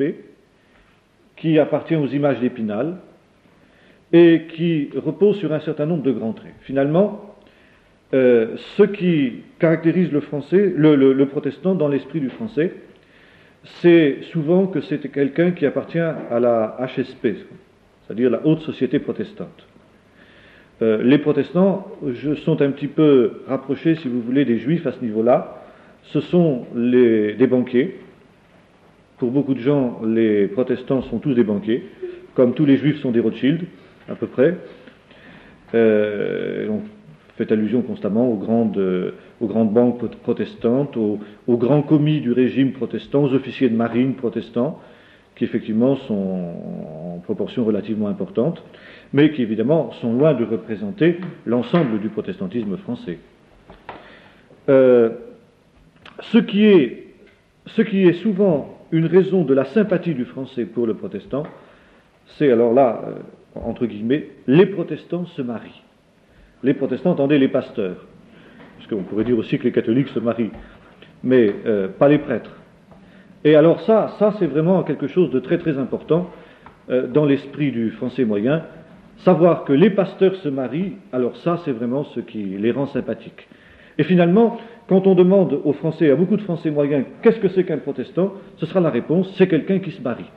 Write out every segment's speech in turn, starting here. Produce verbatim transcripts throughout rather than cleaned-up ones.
P, qui appartient aux images d'Épinal et qui repose sur un certain nombre de grands traits. Finalement, euh, ce qui caractérise le français, le, le, le protestant dans l'esprit du français, c'est souvent que c'est quelqu'un qui appartient à la H S P, c'est-à-dire la haute société protestante. Euh, les protestants je, sont un petit peu rapprochés, si vous voulez, des juifs à ce niveau-là. Ce sont les, des banquiers. Pour beaucoup de gens, les protestants sont tous des banquiers, comme tous les juifs sont des Rothschild, à peu près. Euh, on fait allusion constamment aux grandes, euh, aux grandes banques protestantes, aux, aux grands commis du régime protestant, aux officiers de marine protestants, qui effectivement sont en proportion relativement importante, mais qui évidemment sont loin de représenter l'ensemble du protestantisme français. Euh, ce qui est, ce qui est souvent une raison de la sympathie du français pour le protestant, c'est alors là, euh, entre guillemets, les protestants se marient. Les protestants, entendez, les pasteurs, parce qu'on pourrait dire aussi que les catholiques se marient, mais euh, pas les prêtres. Et alors ça, ça c'est vraiment quelque chose de très très important euh, dans l'esprit du français moyen. Savoir que les pasteurs se marient, alors ça c'est vraiment ce qui les rend sympathiques. Et finalement, quand on demande aux Français, à beaucoup de Français moyens, qu'est-ce que c'est qu'un protestant, ce sera la réponse, c'est quelqu'un qui se marie.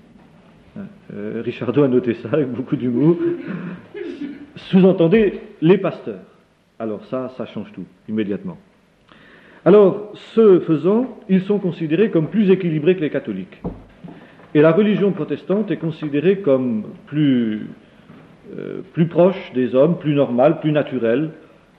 Euh, Richardot a noté ça avec beaucoup d'humour. Sous-entendez, les pasteurs. Alors ça, ça change tout, immédiatement. Alors, ce faisant, ils sont considérés comme plus équilibrés que les catholiques. Et la religion protestante est considérée comme plus, euh, plus proche des hommes, plus normale, plus naturelle.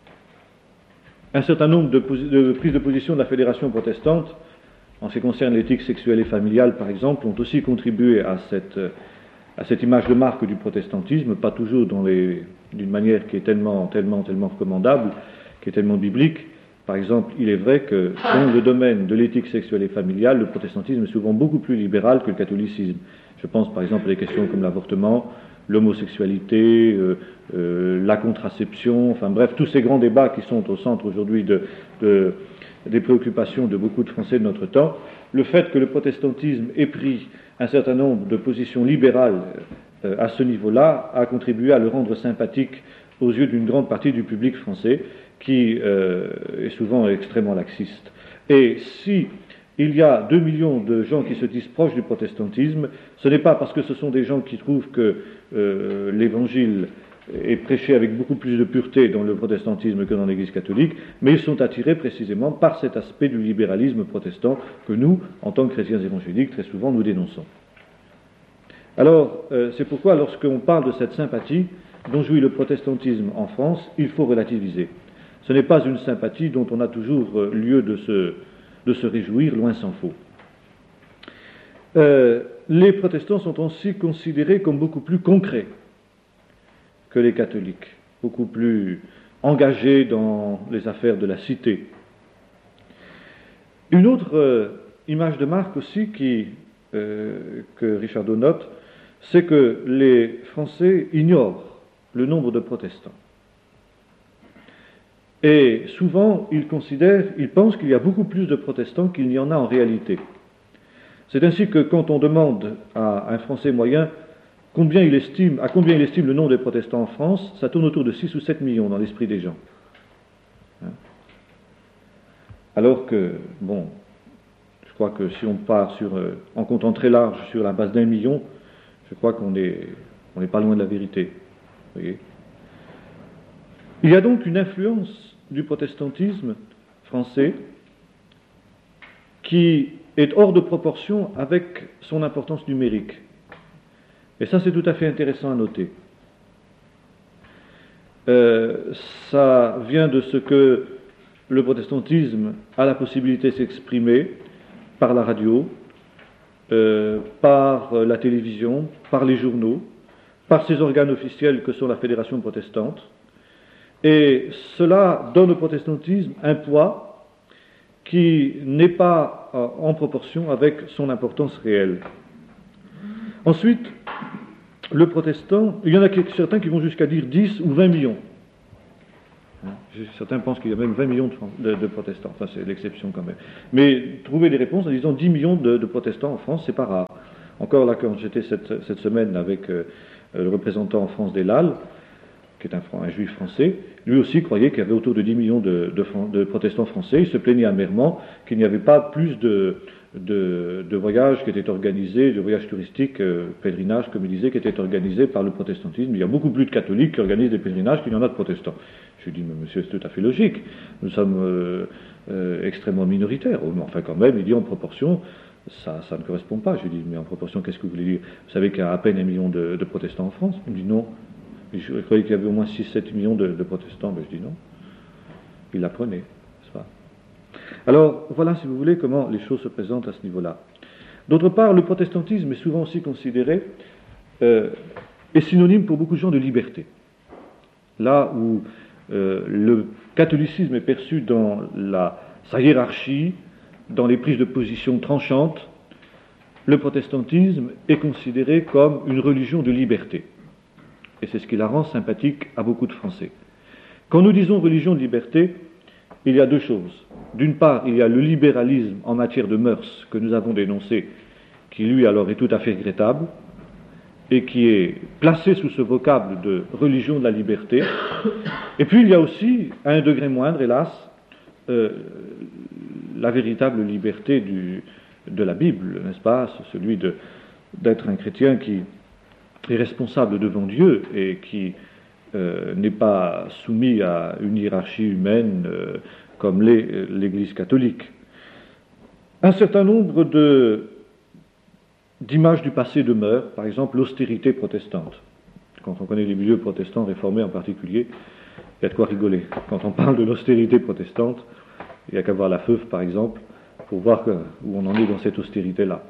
Un certain nombre de, posi- de prises de position de la fédération protestante, en ce qui concerne l'éthique sexuelle et familiale, par exemple, ont aussi contribué à cette, à cette image de marque du protestantisme, pas toujours dans les, d'une manière qui est tellement, tellement, tellement recommandable, qui est tellement biblique. Par exemple, il est vrai que dans le domaine de l'éthique sexuelle et familiale, le protestantisme est souvent beaucoup plus libéral que le catholicisme. Je pense par exemple à des questions comme l'avortement, l'homosexualité, euh, euh, la contraception, enfin bref, tous ces grands débats qui sont au centre aujourd'hui de, de, des préoccupations de beaucoup de Français de notre temps. Le fait que le protestantisme ait pris un certain nombre de positions libérales euh, à ce niveau-là a contribué à le rendre sympathique aux yeux d'une grande partie du public français, qui euh, est souvent extrêmement laxiste. Et si il y a deux millions de gens qui se disent proches du protestantisme, ce n'est pas parce que ce sont des gens qui trouvent que euh, l'évangile est prêché avec beaucoup plus de pureté dans le protestantisme que dans l'Église catholique, mais ils sont attirés précisément par cet aspect du libéralisme protestant que nous, en tant que chrétiens évangéliques, très souvent nous dénonçons. Alors, euh, c'est pourquoi lorsqu'on parle de cette sympathie dont jouit le protestantisme en France, il faut relativiser. Ce n'est pas une sympathie dont on a toujours lieu de se, de se réjouir, loin s'en faut. Euh, les protestants sont aussi considérés comme beaucoup plus concrets que les catholiques, beaucoup plus engagés dans les affaires de la cité. Une autre euh, image de marque aussi qui, euh, que Richardot note, c'est que les Français ignorent le nombre de protestants. Et souvent, ils considèrent, ils pensent qu'il y a beaucoup plus de protestants qu'il n'y en a en réalité. C'est ainsi que quand on demande à un Français moyen combien il estime, à combien il estime le nombre de protestants en France, ça tourne autour de six ou sept millions dans l'esprit des gens. Hein? Alors que, bon, je crois que si on part sur, euh, en comptant très large sur la base d'un million, je crois qu'on est, on n'est pas loin de la vérité. Vous voyez ? Il y a donc une influence du protestantisme français qui est hors de proportion avec son importance numérique. Et ça, c'est tout à fait intéressant à noter. Euh, ça vient de ce que le protestantisme a la possibilité de s'exprimer par la radio, euh, par la télévision, par les journaux, par ces organes officiels que sont la Fédération protestante. Et cela donne au protestantisme un poids qui n'est pas euh, en proportion avec son importance réelle. Ensuite, le protestant, il y en a certains qui vont jusqu'à dire dix ou vingt millions. Hein. Certains pensent qu'il y a même vingt millions de, de, de protestants, enfin c'est l'exception quand même. Mais trouver des réponses en disant dix millions de, de protestants en France, c'est pas rare. Encore là, quand j'étais cette, cette semaine avec euh, le représentant en France des Lalles, qui est un, un juif français, lui aussi croyait qu'il y avait autour de dix millions de, de, de protestants français. Il se plaignait amèrement qu'il n'y avait pas plus de, de, de voyages qui étaient organisés, de voyages touristiques, euh, pèlerinages, comme il disait, qui étaient organisés par le protestantisme. Il y a beaucoup plus de catholiques qui organisent des pèlerinages qu'il y en a de protestants. Je lui ai dit, mais monsieur, c'est tout à fait logique. Nous sommes euh, euh, extrêmement minoritaires. Oh, mais enfin, quand même, il dit en proportion, ça, ça ne correspond pas. Je lui ai dit, mais en proportion, qu'est-ce que vous voulez dire? Vous savez qu'il y a à peine un million de, de protestants en France? Il me dit non. Je croyais qu'il y avait au moins six à sept millions de, de protestants. Ben, je dis non. Il l'apprenait, n'est-ce pas? Alors, voilà, si vous voulez, comment les choses se présentent à ce niveau-là. D'autre part, le protestantisme est souvent aussi considéré, euh, est synonyme pour beaucoup de gens de liberté. Là où euh, le catholicisme est perçu dans la, sa hiérarchie, dans les prises de position tranchantes, le protestantisme est considéré comme une religion de liberté. Et c'est ce qui la rend sympathique à beaucoup de Français. Quand nous disons religion de liberté, il y a deux choses. D'une part, il y a le libéralisme en matière de mœurs que nous avons dénoncé, qui lui alors est tout à fait regrettable, et qui est placé sous ce vocable de religion de la liberté. Et puis il y a aussi, à un degré moindre, hélas, euh, la véritable liberté du, de la Bible, n'est-ce pas? C'est celui de, d'être un chrétien qui est responsable devant Dieu et qui euh, n'est pas soumis à une hiérarchie humaine euh, comme l'est l'Église catholique. Un certain nombre de, d'images du passé demeurent, par exemple l'austérité protestante. Quand on connaît les milieux protestants réformés en particulier, il y a de quoi rigoler. Quand on parle de l'austérité protestante, il n'y a qu'à voir la Feuve par exemple, pour voir que, où on en est dans cette austérité-là.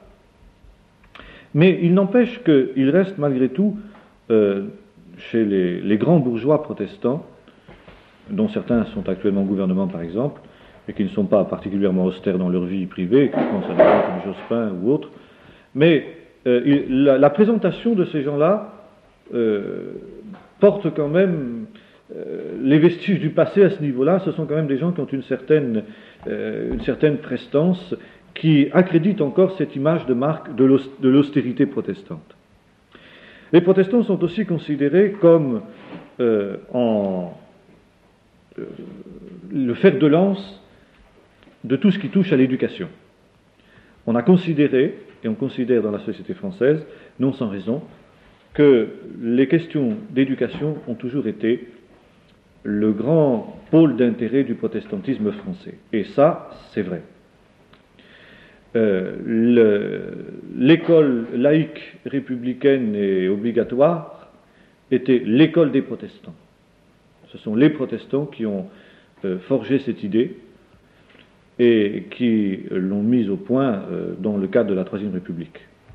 Mais il n'empêche qu'il reste malgré tout, euh, chez les, les grands bourgeois protestants, dont certains sont actuellement au gouvernement par exemple, et qui ne sont pas particulièrement austères dans leur vie privée, je pense à des gens comme Jospin ou autres, mais euh, il, la, la présentation de ces gens-là euh, porte quand même euh, les vestiges du passé à ce niveau-là. Ce sont quand même des gens qui ont une certaine, euh, une certaine prestance, qui accrédite encore cette image de marque de l'austérité protestante. Les protestants sont aussi considérés comme euh, en, euh, le fer de lance de tout ce qui touche à l'éducation. On a considéré, et on considère dans la société française, non sans raison, que les questions d'éducation ont toujours été le grand pôle d'intérêt du protestantisme français. Et ça, c'est vrai. Euh, le, l'école laïque, républicaine et obligatoire était l'école des protestants. Ce sont les protestants qui ont euh, forgé cette idée et qui l'ont mise au point euh, dans le cadre de la Troisième République.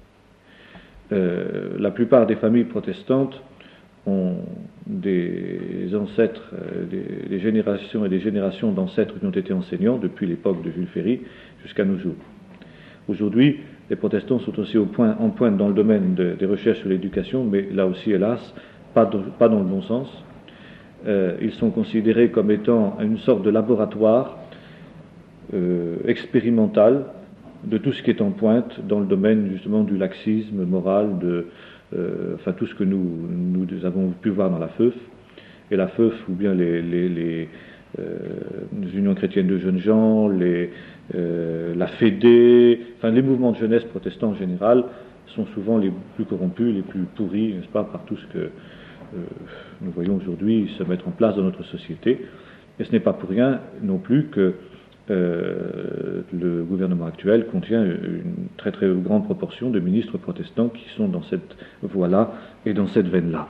Euh, la plupart des familles protestantes ont des ancêtres, euh, des, des générations et des générations d'ancêtres qui ont été enseignants depuis l'époque de Jules Ferry jusqu'à nos jours. Aujourd'hui, les protestants sont aussi au point, en pointe dans le domaine de, des recherches sur l'éducation, mais là aussi, hélas, pas, de, pas dans le bon sens. Euh, ils sont considérés comme étant une sorte de laboratoire euh, expérimental de tout ce qui est en pointe dans le domaine justement du laxisme moral, de, euh, enfin tout ce que nous, nous avons pu voir dans la F E F. Et la F E F, ou bien les, les, les, euh, les unions chrétiennes de jeunes gens, les, euh, la Fédé, enfin les mouvements de jeunesse protestants en général, sont souvent les plus corrompus, les plus pourris, n'est-ce pas, par tout ce que euh, nous voyons aujourd'hui se mettre en place dans notre société. Et ce n'est pas pour rien non plus que Euh, le gouvernement actuel contient une très très grande proportion de ministres protestants qui sont dans cette voie-là et dans cette veine-là.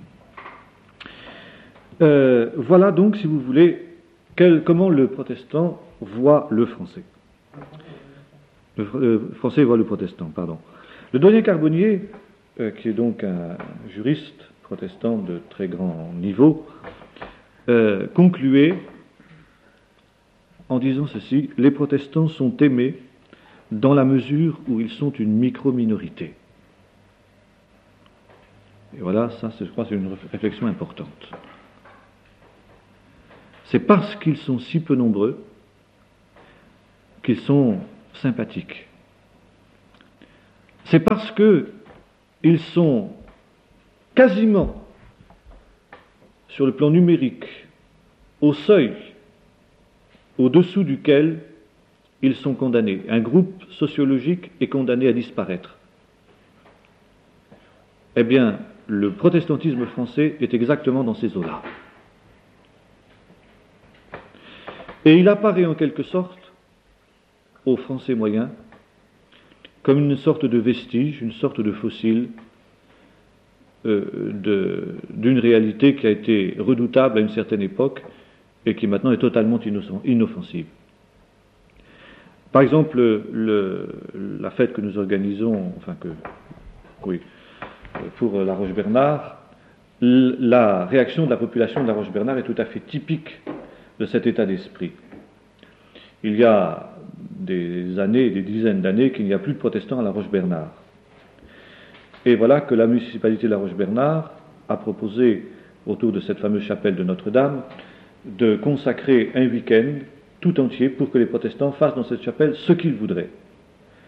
Euh, voilà donc, si vous voulez, quel, comment le protestant voit le français. Le, le français voit le protestant, pardon. Le doyen Carbonnier, euh, qui est donc un juriste protestant de très grand niveau, euh, concluait en disant ceci: les protestants sont aimés dans la mesure où ils sont une micro-minorité. Et voilà, ça, je crois, c'est une réflexion importante. c'est parce qu'ils sont si peu nombreux qu'ils sont sympathiques. C'est parce qu'ils sont quasiment, sur le plan numérique, au seuil au-dessous duquel ils sont condamnés. Un groupe sociologique est condamné à disparaître. Eh bien, le protestantisme français est exactement dans ces eaux-là. Et il apparaît en quelque sorte aux Français moyens comme une sorte de vestige, une sorte de fossile euh, de, d'une réalité qui a été redoutable à une certaine époque et qui maintenant est totalement inoffensive. Par exemple, le, la fête que nous organisons, enfin que, oui, pour la Roche-Bernard, la réaction de la population de la Roche-Bernard est tout à fait typique de cet état d'esprit. Il y a des années, des dizaines d'années qu'il n'y a plus de protestants à la Roche-Bernard. Et voilà que la municipalité de la Roche-Bernard a proposé, autour de cette fameuse chapelle de Notre-Dame, de consacrer un week-end tout entier pour que les protestants fassent dans cette chapelle ce qu'ils voudraient. Pourquoi ?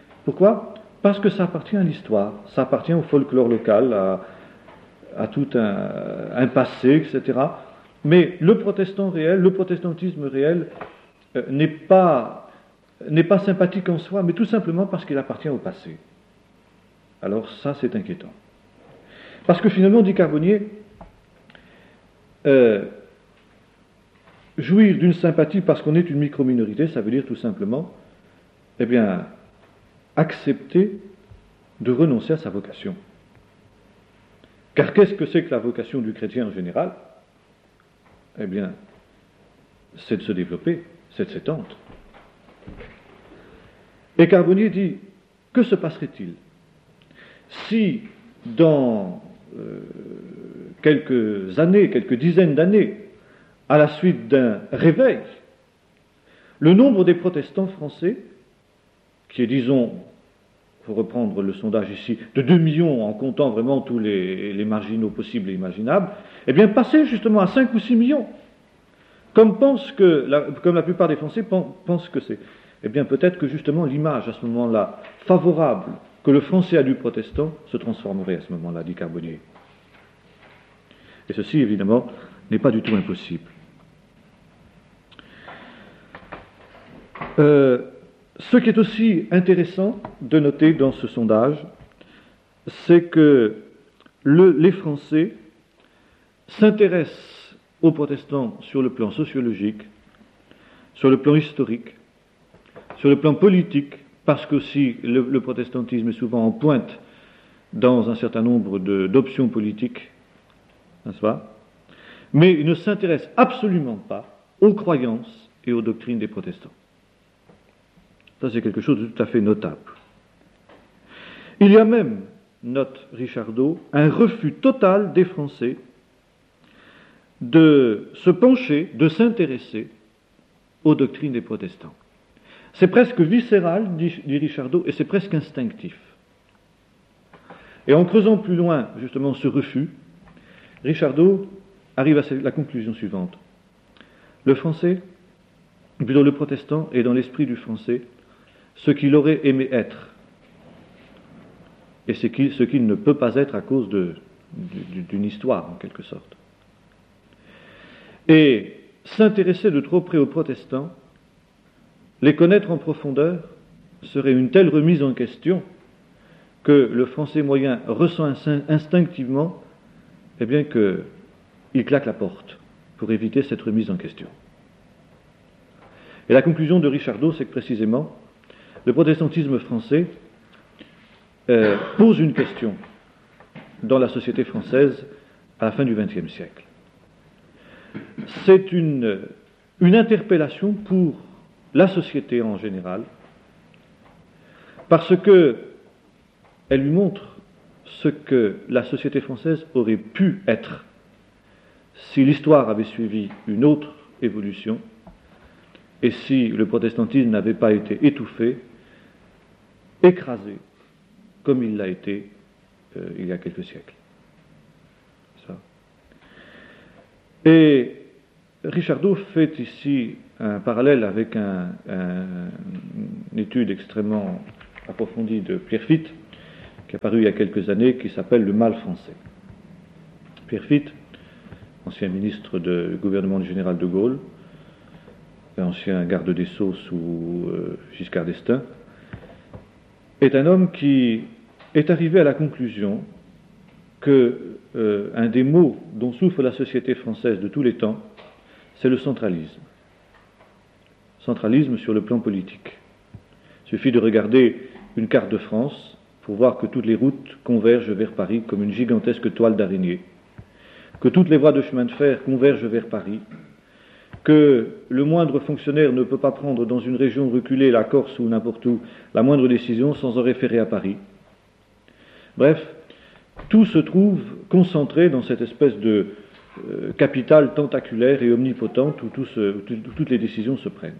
Parce que ça appartient à l'histoire, ça appartient au folklore local, à, à tout un, un passé, et cetera. Mais le protestant réel, le protestantisme réel, euh, n'est pas, n'est pas sympathique en soi, mais tout simplement parce qu'il appartient au passé. Alors ça, c'est inquiétant. Parce que finalement, dit Carbonnier, euh, jouir d'une sympathie parce qu'on est une micro-minorité, ça veut dire tout simplement, eh bien, accepter de renoncer à sa vocation. Car qu'est-ce que c'est que la vocation du chrétien en général ? Eh bien, c'est de se développer, c'est de s'étendre. Et Carbonnier dit, que se passerait-il si, dans euh, quelques années, quelques dizaines d'années, à la suite d'un réveil, le nombre des protestants français, qui est, disons, il faut reprendre le sondage ici, de deux millions en comptant vraiment tous les, les marginaux possibles et imaginables, eh bien passer justement à cinq ou six millions, comme, pense que la, comme la plupart des Français pensent que c'est. Eh bien peut-être que justement l'image à ce moment-là, favorable, que le français a du protestant, se transformerait à ce moment-là, dit Carbonnier. Et ceci, évidemment, n'est pas du tout impossible. Euh, ce qui est aussi intéressant de noter dans ce sondage, c'est que le, les Français s'intéressent aux protestants sur le plan sociologique, sur le plan historique, sur le plan politique, parce qu'aussi le, le protestantisme est souvent en pointe dans un certain nombre de, d'options politiques, n'est-ce pas ? Mais il ne s'intéresse absolument pas aux croyances et aux doctrines des protestants. Ça, c'est quelque chose de tout à fait notable. Il y a même, note Richardot, un refus total des Français de se pencher, de s'intéresser aux doctrines des protestants. C'est presque viscéral, dit, dit Richardot, et c'est presque instinctif. Et en creusant plus loin, justement, ce refus, Richardot arrive à la conclusion suivante. Le français, plutôt le protestant, est dans l'esprit du français ce qu'il aurait aimé être, et ce qu'il, ce qu'il ne peut pas être à cause de, d'une histoire, en quelque sorte. Et s'intéresser de trop près aux protestants, les connaître en profondeur, serait une telle remise en question que le français moyen ressent instinctivement, eh bien qu'il claque la porte pour éviter cette remise en question. Et la conclusion de Richardot, c'est que précisément, le protestantisme français euh, pose une question dans la société française à la fin du vingtième siècle. C'est une, une interpellation pour la société en général, parce que elle lui montre ce que la société française aurait pu être si l'histoire avait suivi une autre évolution et si le protestantisme n'avait pas été étouffé, écrasé, comme il l'a été euh, il y a quelques siècles. Ça. Et Richardot fait ici un parallèle avec un, un, une étude extrêmement approfondie de Pierre Fitt, qui est apparue il y a quelques années, qui s'appelle Le mal français. Pierre Fitt, ancien ministre du gouvernement du général de Gaulle, ancien garde des Sceaux sous euh, Giscard d'Estaing, est un homme qui est arrivé à la conclusion que euh, un des maux dont souffre la société française de tous les temps, c'est le centralisme. Centralisme sur le plan politique. Il suffit de regarder une carte de France pour voir que toutes les routes convergent vers Paris comme une gigantesque toile d'araignée, que toutes les voies de chemin de fer convergent vers Paris, que le moindre fonctionnaire ne peut pas prendre dans une région reculée, la Corse ou n'importe où, la moindre décision sans en référer à Paris. Bref, tout se trouve concentré dans cette espèce de euh, capitale tentaculaire et omnipotente où, tout se, où toutes les décisions se prennent.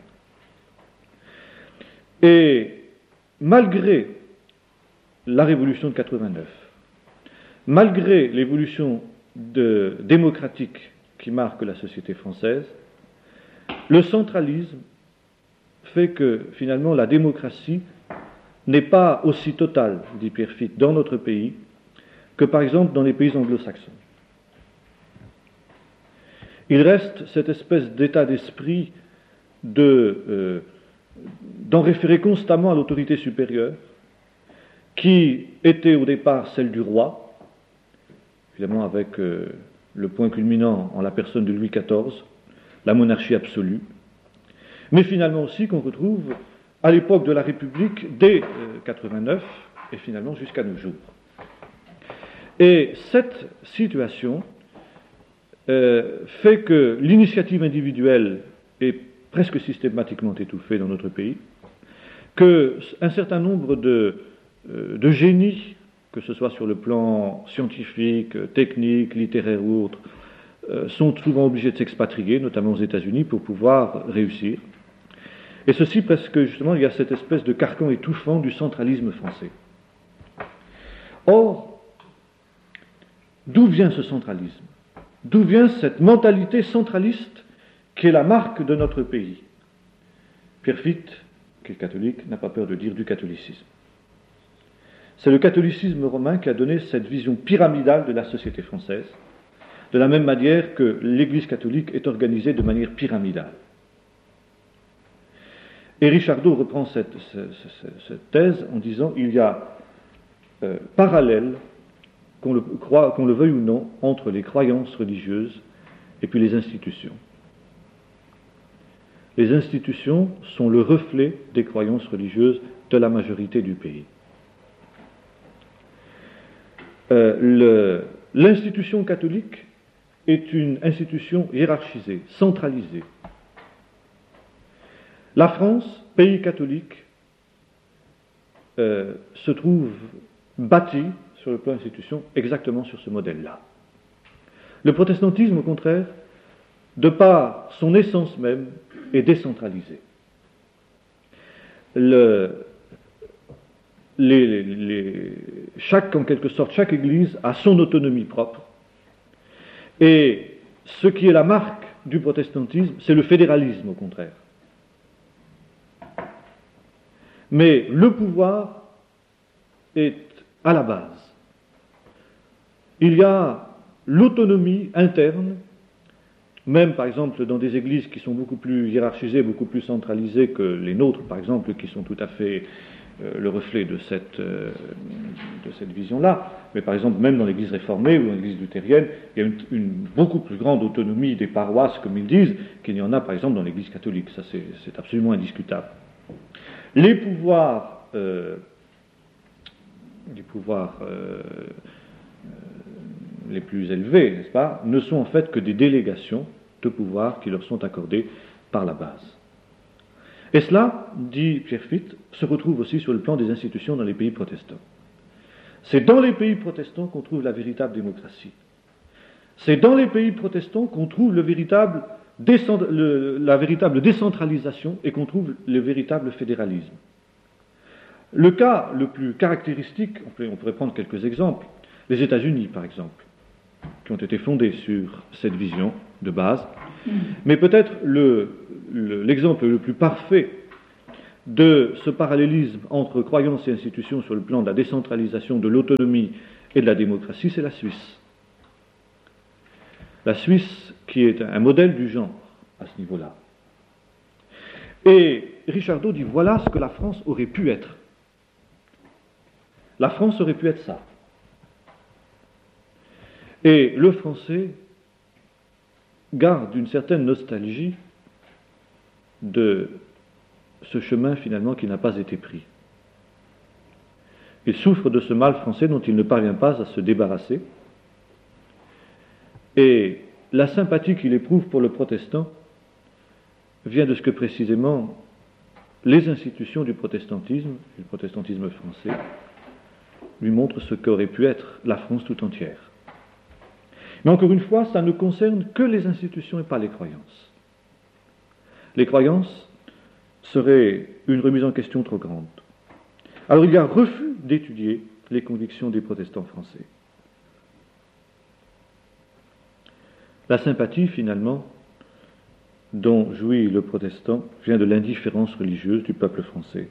Et malgré la révolution de quatre-vingt-neuf, malgré l'évolution de, démocratique qui marque la société française, le centralisme fait que finalement la démocratie n'est pas aussi totale, dit Pierre Fitt, dans notre pays que par exemple dans les pays anglo-saxons. Il reste cette espèce d'état d'esprit de, euh, d'en référer constamment à l'autorité supérieure, qui était au départ celle du roi, évidemment avec euh, le point culminant en la personne de Louis quatorze, la monarchie absolue, mais finalement aussi qu'on retrouve à l'époque de la République dès euh, quatre-vingt-neuf et finalement jusqu'à nos jours. Et cette situation euh, fait que l'initiative individuelle est presque systématiquement étouffée dans notre pays, qu'un certain nombre de, euh, de génies, que ce soit sur le plan scientifique, technique, littéraire ou autre, euh, sont souvent obligés de s'expatrier, notamment aux États-Unis, pour pouvoir réussir. Et ceci parce que justement il y a cette espèce de carcan étouffant du centralisme français. Or, d'où vient ce centralisme? D'où vient cette mentalité centraliste qui est la marque de notre pays? Pierre Fitt, qui est catholique, n'a pas peur de dire du catholicisme. C'est le catholicisme romain qui a donné cette vision pyramidale de la société française, de la même manière que l'Église catholique est organisée de manière pyramidale. Et Richardot reprend cette, cette, cette thèse en disant il y a euh, parallèle, qu'on le, croit, qu'on le veuille ou non, entre les croyances religieuses et puis les institutions. Les institutions sont le reflet des croyances religieuses de la majorité du pays. Euh, le, l'institution catholique est une institution hiérarchisée, centralisée. La France, pays catholique, euh, se trouve bâtie sur le plan institution exactement sur ce modèle-là. Le protestantisme, au contraire, de par son essence même, est décentralisé. Le, les, les, les, chaque, en quelque sorte, chaque église a son autonomie propre. Et ce qui est la marque du protestantisme, c'est le fédéralisme, au contraire. Mais le pouvoir est à la base. Il y a l'autonomie interne, même par exemple dans des églises qui sont beaucoup plus hiérarchisées, beaucoup plus centralisées que les nôtres, par exemple, qui sont tout à fait euh, le reflet de cette, euh, de cette vision-là. Mais par exemple, même dans l'église réformée ou dans l'église luthérienne, il y a une, une beaucoup plus grande autonomie des paroisses, comme ils disent, qu'il y en a par exemple dans l'église catholique. Ça, c'est, c'est absolument indiscutable. Les pouvoirs, euh, les pouvoirs euh, euh, les plus élevés, n'est-ce pas, ne sont en fait que des délégations de pouvoir qui leur sont accordées par la base. Et cela, dit Pierre Fitt, se retrouve aussi sur le plan des institutions dans les pays protestants. C'est dans les pays protestants qu'on trouve la véritable démocratie. C'est dans les pays protestants qu'on trouve le véritable Décent- le, la véritable décentralisation et qu'on trouve le véritable fédéralisme. Le cas le plus caractéristique, on, peut, on pourrait prendre quelques exemples, les États-Unis par exemple, qui ont été fondés sur cette vision de base, Mais peut-être le, le, l'exemple le plus parfait de ce parallélisme entre croyance et institution sur le plan de la décentralisation, de l'autonomie et de la démocratie, c'est la Suisse. La Suisse qui est un modèle du genre à ce niveau-là. Et Richardot dit, voilà ce que la France aurait pu être. La France aurait pu être ça. Et le français garde une certaine nostalgie de ce chemin finalement qui n'a pas été pris. Il souffre de ce mal français dont il ne parvient pas à se débarrasser. Et la sympathie qu'il éprouve pour le protestant vient de ce que précisément les institutions du protestantisme, du protestantisme français, lui montrent ce qu'aurait pu être la France tout entière. Mais encore une fois, ça ne concerne que les institutions et pas les croyances. Les croyances seraient une remise en question trop grande. Alors il y a refus d'étudier les convictions des protestants français. La sympathie, finalement, dont jouit le protestant, vient de l'indifférence religieuse du peuple français.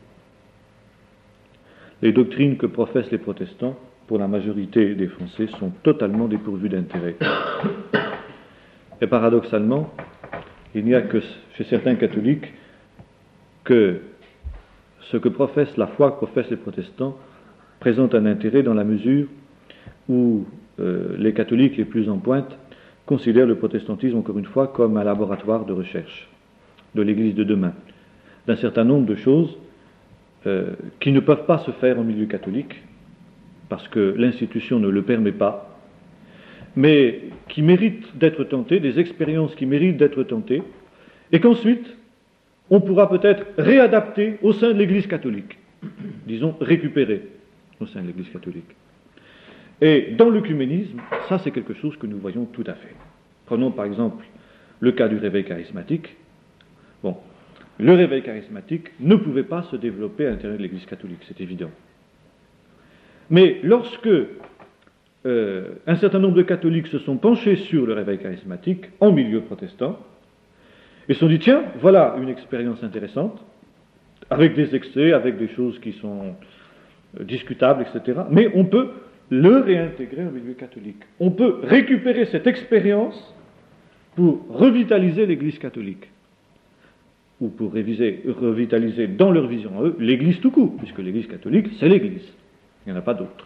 Les doctrines que professent les protestants, pour la majorité des Français, sont totalement dépourvues d'intérêt. Et paradoxalement, il n'y a que chez certains catholiques que ce que professe la foi que professent les protestants présente un intérêt dans la mesure où euh, les catholiques les plus en pointe considèrent le protestantisme, encore une fois, comme un laboratoire de recherche de l'Église de demain, d'un certain nombre de choses euh, qui ne peuvent pas se faire au milieu catholique, parce que l'institution ne le permet pas, mais qui méritent d'être tentées, des expériences qui méritent d'être tentées, et qu'ensuite, on pourra peut-être réadapter au sein de l'Église catholique, disons récupérer au sein de l'Église catholique. Et dans l'œcuménisme, ça c'est quelque chose que nous voyons tout à fait. Prenons par exemple le cas du réveil charismatique. Bon, le réveil charismatique ne pouvait pas se développer à l'intérieur de l'Église catholique, c'est évident. Mais lorsque euh, un certain nombre de catholiques se sont penchés sur le réveil charismatique en milieu protestant, ils se sont dit, tiens, voilà une expérience intéressante, avec des excès, avec des choses qui sont euh, discutables, et cetera. Mais on peut le réintégrer au milieu catholique. On peut récupérer cette expérience pour revitaliser l'Église catholique, ou pour réviser, revitaliser dans leur vision à eux l'Église tout court, puisque l'Église catholique, c'est l'Église. Il n'y en a pas d'autre.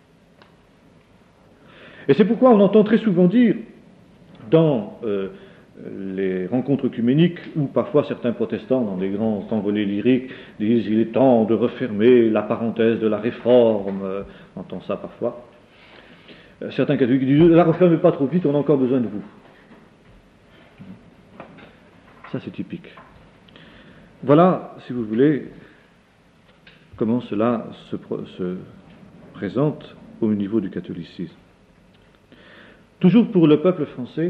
Et c'est pourquoi on entend très souvent dire, dans euh, les rencontres œcuméniques, où parfois certains protestants, dans des grands envolées lyriques, disent « il est temps de refermer la parenthèse de la réforme euh, », on entend ça parfois. Euh, certains catholiques disent « la refermez pas trop vite, on a encore besoin de vous ». Ça c'est typique. Voilà, si vous voulez, comment cela se, se présente au niveau du catholicisme. Toujours pour le peuple français,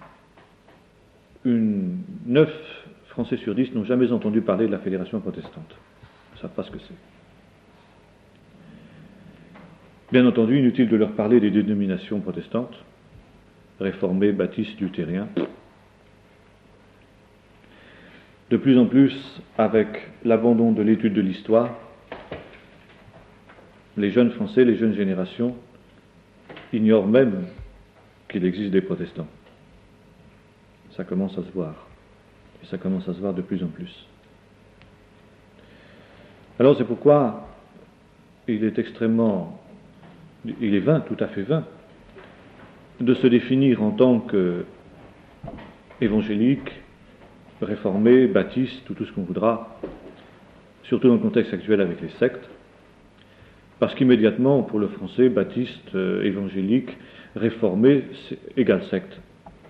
une, neuf Français sur dix n'ont jamais entendu parler de la fédération protestante. Ils ne savent pas ce que c'est. Bien entendu, inutile de leur parler des dénominations protestantes, réformés, baptistes, luthériens. De plus en plus, avec l'abandon de l'étude de l'histoire, les jeunes Français, les jeunes générations, ignorent même qu'il existe des protestants. Ça commence à se voir. Et ça commence à se voir de plus en plus. Alors c'est pourquoi il est extrêmement, il est vain, tout à fait vain, de se définir en tant qu'évangélique, réformé, baptiste, ou tout ce qu'on voudra, surtout dans le contexte actuel avec les sectes, parce qu'immédiatement, pour le français, baptiste, euh, évangélique, réformé, c'est égal secte.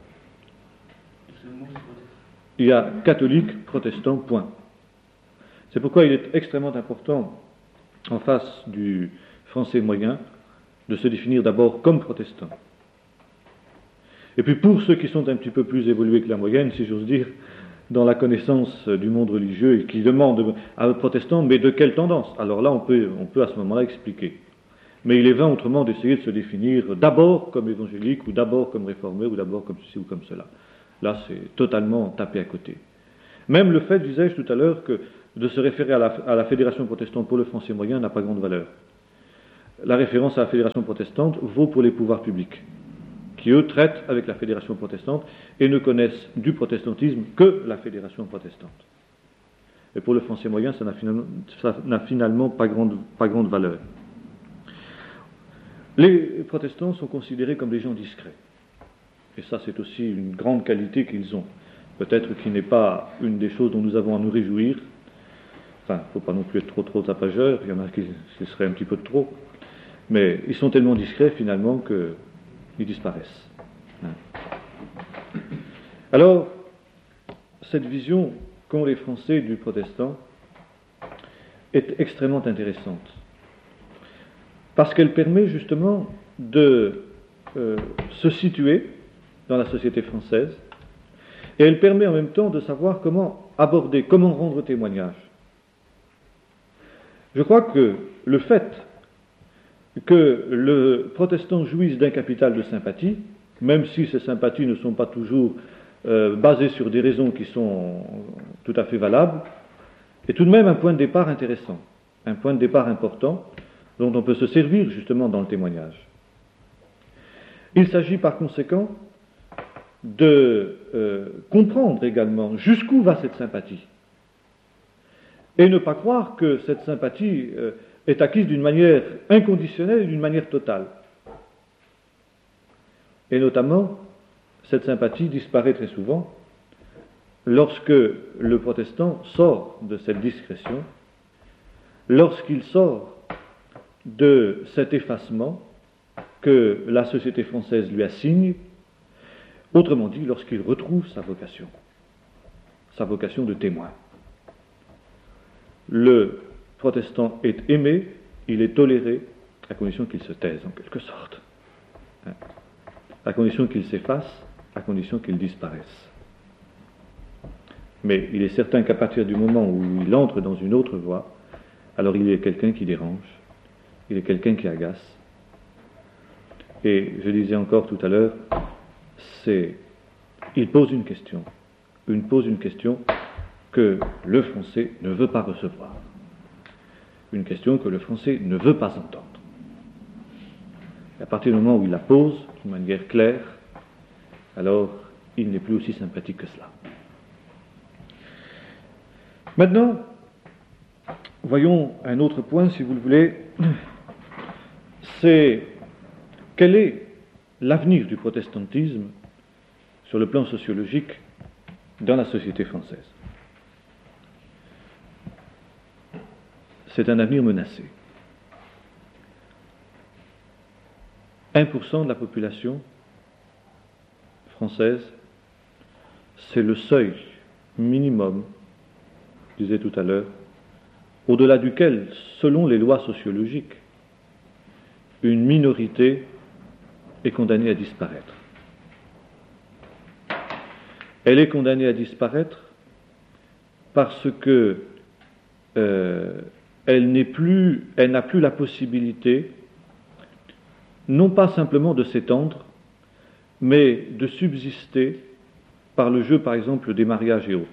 Il y a catholique, protestant, point. C'est pourquoi il est extrêmement important, en face du français moyen, de se définir d'abord comme protestant. Et puis pour ceux qui sont un petit peu plus évolués que la moyenne, si j'ose dire, dans la connaissance du monde religieux et qui demandent à un protestant, mais de quelle tendance? Alors là, on peut, on peut à ce moment-là expliquer. Mais il est vain autrement d'essayer de se définir d'abord comme évangélique, ou d'abord comme réformé, ou d'abord comme ceci ou comme cela. Là, c'est totalement tapé à côté. Même le fait, disais-je tout à l'heure, que de se référer à la, à la Fédération protestante pour le français moyen n'a pas grande valeur. La référence à la Fédération protestante vaut pour les pouvoirs publics, qui eux traitent avec la Fédération protestante et ne connaissent du protestantisme que la Fédération protestante. Et pour le français moyen, ça n'a finalement, ça n'a finalement pas, grande, pas grande valeur. Les protestants sont considérés comme des gens discrets. Et ça, c'est aussi une grande qualité qu'ils ont. Peut-être qu'il n'est pas une des choses dont nous avons à nous réjouir. Enfin, il ne faut pas non plus être trop trop tapageur, il y en a qui ce serait un petit peu de trop. Mais ils sont tellement discrets finalement qu'ils disparaissent. Hein. Alors, cette vision qu'ont les Français du protestant est extrêmement intéressante. Parce qu'elle permet justement de euh, se situer dans la société française, et elle permet en même temps de savoir comment aborder, comment rendre témoignage. Je crois que le fait que le protestant jouisse d'un capital de sympathie, même si ces sympathies ne sont pas toujours euh, basées sur des raisons qui sont tout à fait valables, est tout de même un point de départ intéressant, un point de départ important dont on peut se servir justement dans le témoignage. Il s'agit par conséquent de euh, comprendre également jusqu'où va cette sympathie et ne pas croire que cette sympathie euh, est acquise d'une manière inconditionnelle et d'une manière totale. Et notamment, cette sympathie disparaît très souvent lorsque le protestant sort de cette discrétion, lorsqu'il sort de cet effacement que la société française lui assigne, autrement dit, lorsqu'il retrouve sa vocation, sa vocation de témoin. Le protestant est aimé, il est toléré, à condition qu'il se taise, en quelque sorte. À condition qu'il s'efface, à condition qu'il disparaisse. Mais il est certain qu'à partir du moment où il entre dans une autre voie, alors il est quelqu'un qui dérange, il est quelqu'un qui agace. Et je disais encore tout à l'heure, c'est, il pose une question, il pose une question que le français ne veut pas recevoir, une question que le français ne veut pas entendre. Et à partir du moment où il la pose d'une manière claire, alors il n'est plus aussi sympathique que cela. Maintenant, voyons un autre point, si vous le voulez, c'est quel est l'avenir du protestantisme sur le plan sociologique dans la société française. C'est un avenir menacé. un pour cent de la population française, c'est le seuil minimum, je disais tout à l'heure, au-delà duquel, selon les lois sociologiques, une minorité est condamnée à disparaître. Elle est condamnée à disparaître parce que euh, elle n'est plus, elle n'a plus la possibilité, non pas simplement de s'étendre, mais de subsister par le jeu, par exemple, des mariages et autres.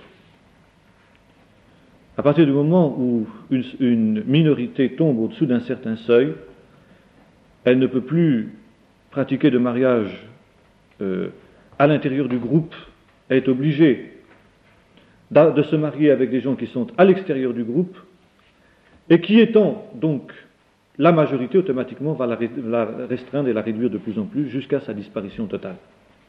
À partir du moment où une, une minorité tombe au-dessous d'un certain seuil, elle ne peut plus pratiquer de mariage euh, à l'intérieur du groupe. Elle est obligée de se marier avec des gens qui sont à l'extérieur du groupe et qui, étant donc la majorité, automatiquement va la, la restreindre et la réduire de plus en plus jusqu'à sa disparition totale.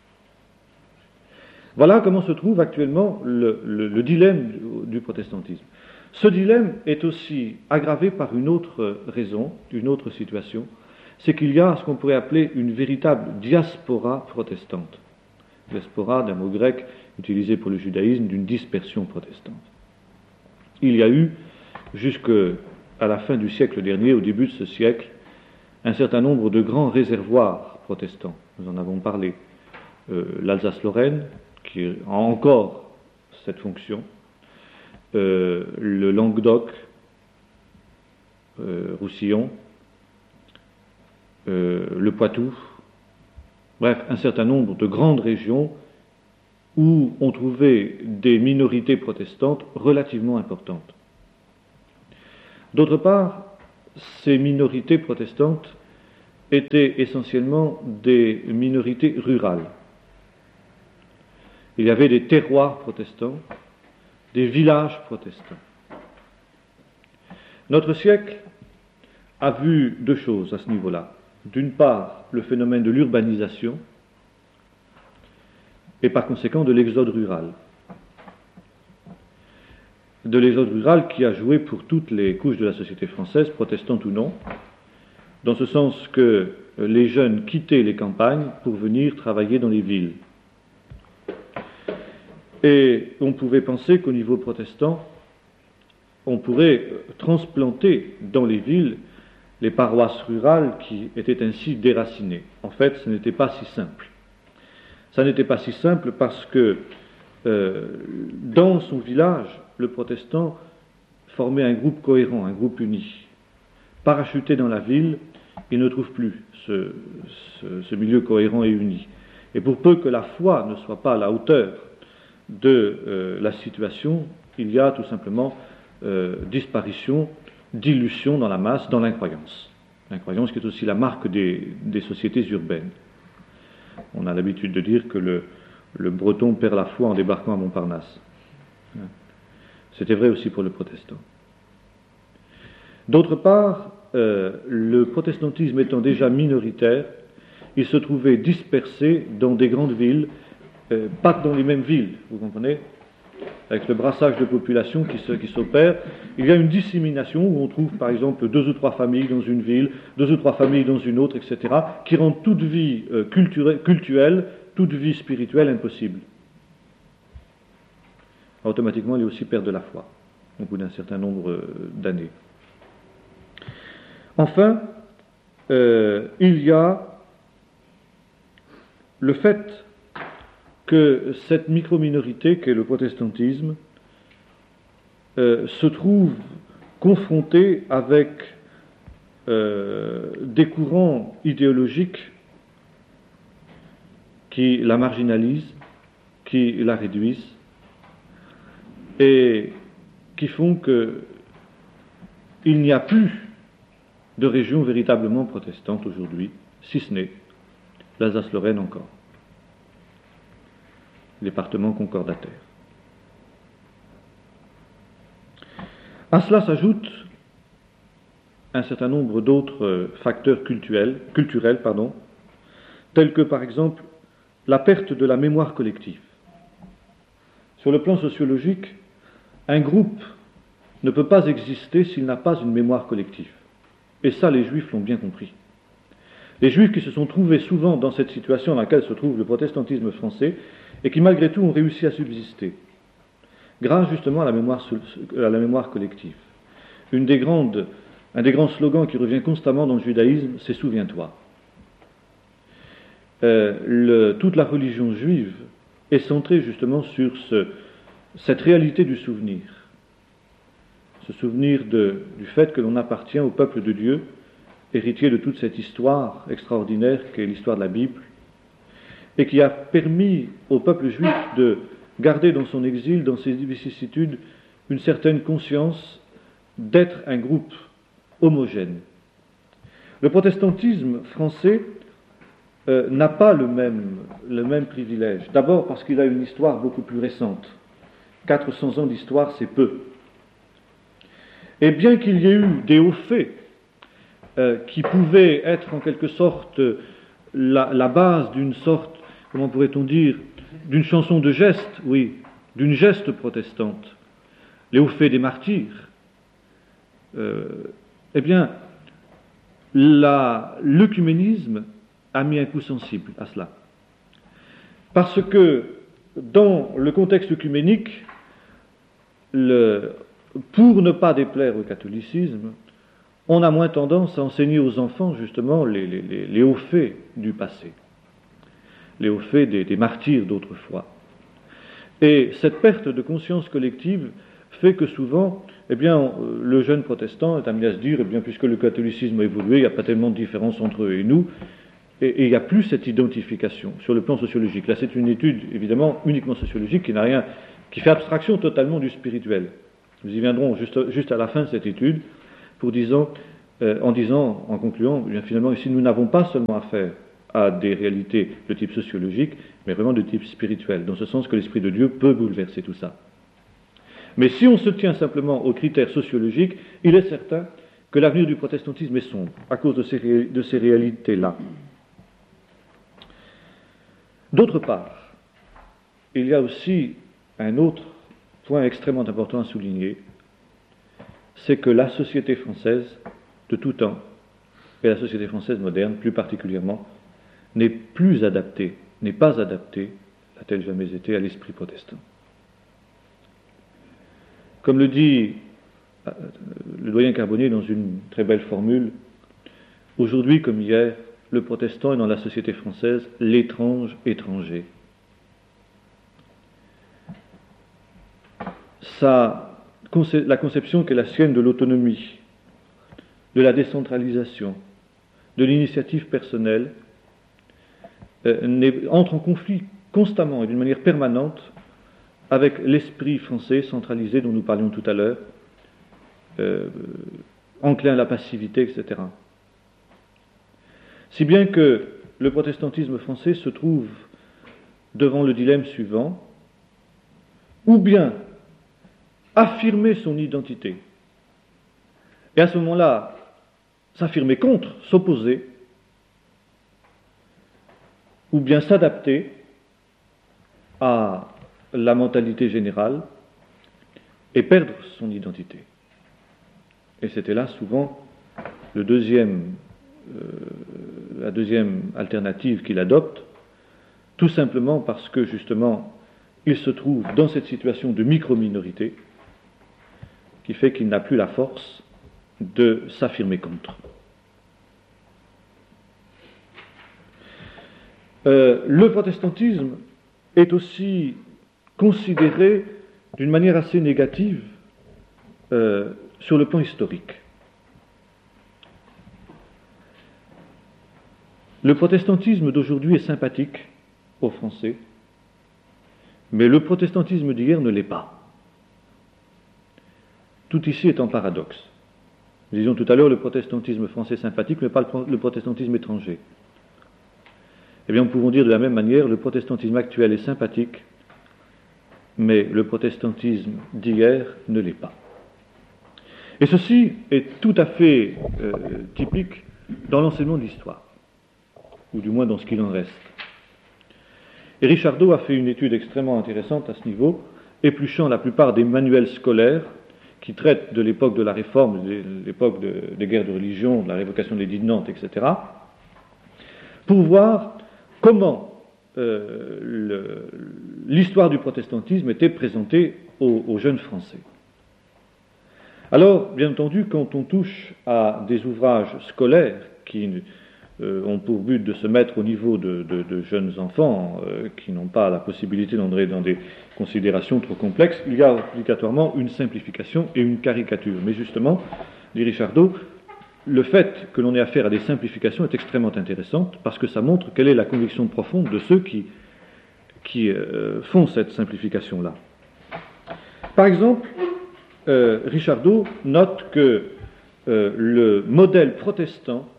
Voilà comment se trouve actuellement le, le, le dilemme du, du protestantisme. Ce dilemme est aussi aggravé par une autre raison, une autre situation, c'est qu'il y a ce qu'on pourrait appeler une véritable diaspora protestante. Diaspora, d'un mot grec utilisé pour le judaïsme, d'une dispersion protestante. Il y a eu, jusqu'à la fin du siècle dernier, au début de ce siècle, un certain nombre de grands réservoirs protestants. Nous en avons parlé. Euh, L'Alsace-Lorraine, qui a encore cette fonction, euh, le Languedoc, euh, Roussillon, euh, le Poitou, bref, un certain nombre de grandes régions où on trouvait des minorités protestantes relativement importantes. D'autre part, ces minorités protestantes étaient essentiellement des minorités rurales. Il y avait des terroirs protestants, des villages protestants. Notre siècle a vu deux choses à ce niveau-là. D'une part, le phénomène de l'urbanisation et par conséquent de l'exode rural. De l'exode rural qui a joué pour toutes les couches de la société française, protestantes ou non, dans ce sens que les jeunes quittaient les campagnes pour venir travailler dans les villes. Et on pouvait penser qu'au niveau protestant, on pourrait transplanter dans les villes les paroisses rurales qui étaient ainsi déracinées. En fait, ce n'était pas si simple. Ça n'était pas si simple parce que euh, dans son village, le protestant formait un groupe cohérent, un groupe uni. Parachuté dans la ville, il ne trouve plus ce, ce, ce milieu cohérent et uni. Et pour peu que la foi ne soit pas à la hauteur de euh, la situation, il y a tout simplement euh, disparition, dilution dans la masse, dans l'incroyance. L'incroyance qui est aussi la marque des, des sociétés urbaines. On a l'habitude de dire que le, le breton perd la foi en débarquant à Montparnasse. C'était vrai aussi pour le protestant. D'autre part, euh, le protestantisme étant déjà minoritaire, il se trouvait dispersé dans des grandes villes, euh, pas dans les mêmes villes, vous comprenez ? Avec le brassage de population qui, se, qui s'opère, il y a une dissémination où on trouve par exemple deux ou trois familles dans une ville, deux ou trois familles dans une autre, et cetera, qui rendent toute vie euh, culturelle, cultuelle, toute vie spirituelle impossible. Automatiquement, il y a aussi perdre de la foi, au bout d'un certain nombre euh, d'années. Enfin, euh, il y a le fait que cette micro-minorité qu'est le protestantisme euh, se trouve confrontée avec euh, des courants idéologiques qui la marginalisent, qui la réduisent et qui font que il n'y a plus de région véritablement protestante aujourd'hui, si ce n'est l'Alsace-Lorraine encore. Département concordataire. À cela s'ajoute un certain nombre d'autres facteurs culturels, culturels pardon, tels que par exemple la perte de la mémoire collective. Sur le plan sociologique, un groupe ne peut pas exister s'il n'a pas une mémoire collective. Et ça, les Juifs l'ont bien compris. Les Juifs qui se sont trouvés souvent dans cette situation dans laquelle se trouve le protestantisme français, et qui malgré tout ont réussi à subsister, grâce justement à la mémoire, à la mémoire collective. Une des grandes, un des grands slogans qui revient constamment dans le judaïsme, c'est « Souviens-toi ». Euh, le, toute la religion juive est centrée justement sur ce, cette réalité du souvenir, ce souvenir de, du fait que l'on appartient au peuple de Dieu, héritier de toute cette histoire extraordinaire qu'est l'histoire de la Bible, et qui a permis au peuple juif de garder dans son exil, dans ses vicissitudes, une certaine conscience d'être un groupe homogène. Le protestantisme français euh, n'a pas le même, le même privilège. D'abord parce qu'il a une histoire beaucoup plus récente. quatre cents ans d'histoire, c'est peu. Et bien qu'il y ait eu des hauts faits euh, qui pouvaient être en quelque sorte la, la base d'une sorte, comment pourrait-on dire, d'une chanson de geste, oui, d'une geste protestante, les hauts faits des martyrs, euh, eh bien, la, l'œcuménisme a mis un coup sensible à cela. Parce que, dans le contexte œcuménique, le, pour ne pas déplaire au catholicisme, on a moins tendance à enseigner aux enfants, justement, les, les, les hauts faits du passé, les hauts faits des, des martyrs d'autrefois. Et cette perte de conscience collective fait que souvent, eh bien, le jeune protestant est amené à se dire, eh bien, puisque le catholicisme a évolué, il n'y a pas tellement de différence entre eux et nous, et, et il n'y a plus cette identification sur le plan sociologique. Là, c'est une étude, évidemment, uniquement sociologique, qui n'a rien, qui fait abstraction totalement du spirituel. Nous y viendrons juste, juste à la fin de cette étude, pour disons, euh, en disant, en concluant, eh bien, finalement, ici, nous n'avons pas seulement affaire à des réalités de type sociologique, mais vraiment de type spirituel, dans ce sens que l'Esprit de Dieu peut bouleverser tout ça. Mais si on se tient simplement aux critères sociologiques, il est certain que l'avenir du protestantisme est sombre, à cause de ces, ré... de ces réalités-là. D'autre part, il y a aussi un autre point extrêmement important à souligner, c'est que la société française de tout temps, et la société française moderne plus particulièrement, n'est plus adaptée, n'est pas adaptée, n'a-t-elle jamais été, à l'esprit protestant. Comme le dit le doyen Carbonnier dans une très belle formule, aujourd'hui comme hier, le protestant est dans la société française l'étrange étranger. Ça, la conception qui est la sienne de l'autonomie, de la décentralisation, de l'initiative personnelle, euh, entre en conflit constamment et d'une manière permanente avec l'esprit français centralisé dont nous parlions tout à l'heure, euh, enclin à la passivité, et cetera. Si bien que le protestantisme français se trouve devant le dilemme suivant, ou bien affirmer son identité, et à ce moment-là, s'affirmer contre, s'opposer, ou bien s'adapter à la mentalité générale et perdre son identité. Et c'était là souvent le deuxième, euh, la deuxième alternative qu'il adopte, tout simplement parce que justement il se trouve dans cette situation de micro-minorité qui fait qu'il n'a plus la force de s'affirmer contre. Euh, le protestantisme est aussi considéré d'une manière assez négative euh, sur le plan historique. Le protestantisme d'aujourd'hui est sympathique aux Français, mais le protestantisme d'hier ne l'est pas. Tout ici est en paradoxe. Nous disions tout à l'heure le protestantisme français sympathique, mais pas le protestantisme étranger. Eh bien, nous pouvons dire de la même manière, le protestantisme actuel est sympathique, mais le protestantisme d'hier ne l'est pas. Et ceci est tout à fait euh, typique dans l'enseignement de l'histoire, ou du moins dans ce qu'il en reste. Et Richardot a fait une étude extrêmement intéressante à ce niveau, épluchant la plupart des manuels scolaires qui traitent de l'époque de la Réforme, de l'époque de, des guerres de religion, de la révocation de l'édit de Nantes, et cetera, pour voir comment euh, le, l'histoire du protestantisme était présentée aux, aux jeunes Français. Alors, bien entendu, quand on touche à des ouvrages scolaires qui euh, ont pour but de se mettre au niveau de, de, de jeunes enfants euh, qui n'ont pas la possibilité d'entrer dans des considérations trop complexes, il y a obligatoirement une simplification et une caricature. Mais justement, dit Richardot, le fait que l'on ait affaire à des simplifications est extrêmement intéressant parce que ça montre quelle est la conviction profonde de ceux qui, qui euh, font cette simplification-là. Par exemple, euh, Richardot note que euh, le modèle protestant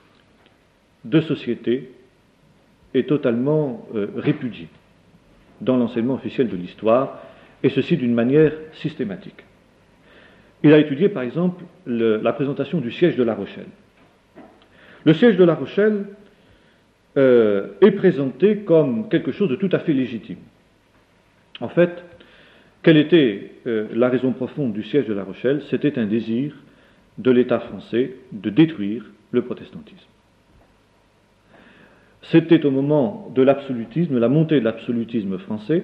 de société est totalement euh, répudié dans l'enseignement officiel de l'histoire, et ceci d'une manière systématique. Il a étudié, par exemple, le, la présentation du siège de La Rochelle. Le siège de La Rochelle euh, est présenté comme quelque chose de tout à fait légitime. En fait, quelle était euh, la raison profonde du siège de La Rochelle? C'était un désir de l'État français de détruire le protestantisme. C'était au moment de l'absolutisme, la montée de l'absolutisme français,